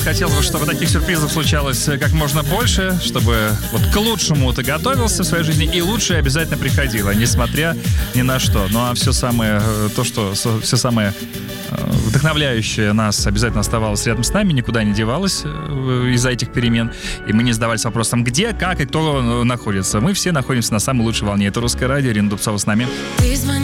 хотелось бы, чтобы таких сюрпризов случалось как можно больше, чтобы вот к лучшему ты готовился в своей жизни, и лучшее обязательно приходило, несмотря ни на что. Ну а все самое вдохновляющее нас обязательно оставалось рядом с нами, никуда не девалось из-за этих перемен. И мы не задавались вопросом, где, как и кто находится. Мы все находимся на самой лучшей волне. Это «Русское радио». Ирина Дубцова с нами.